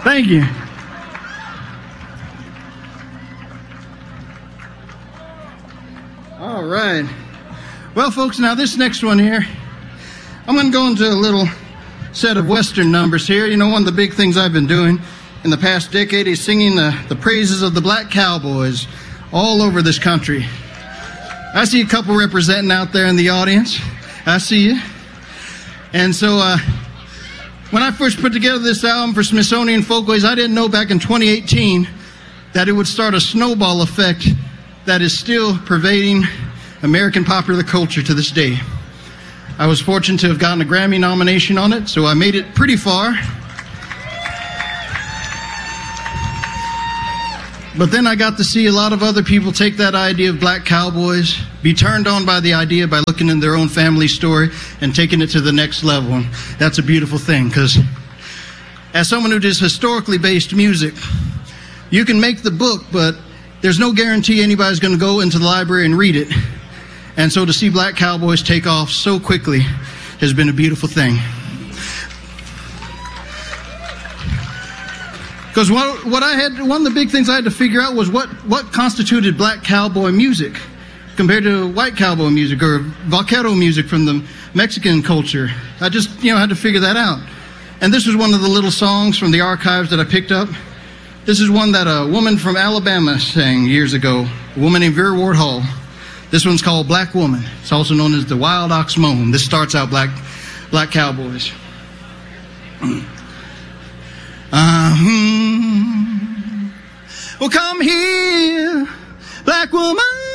Thank you. All right. Well, folks, now this next one here, I'm going to go into a little set of Western numbers here. You know, one of the big things I've been doing in the past decade is singing the praises of the black cowboys all over this country. I see a couple representing out there in the audience. I see you. And so when I first put together this album for Smithsonian Folkways, I didn't know back in 2018 that it would start a snowball effect that is still pervading American popular culture to this day. I was fortunate to have gotten a Grammy nomination on it, so I made it pretty far. But then I got to see a lot of other people take that idea of black cowboys, be turned on by the idea by looking in their own family story and taking it to the next level. And that's a beautiful thing, because as someone who does historically based music, you can make the book, but there's no guarantee anybody's going to go into the library and read it. And so to see black cowboys take off so quickly has been a beautiful thing. Because one of the big things I had to figure out was what constituted black cowboy music compared to white cowboy music or vaquero music from the Mexican culture. I just, had to figure that out. And this was one of the little songs from the archives that I picked up. This is one that a woman from Alabama sang years ago, a woman named Vera Ward Hall. This one's called Black Woman. It's also known as the Wild Ox Moan. This starts out black cowboys. Well, come here, black woman.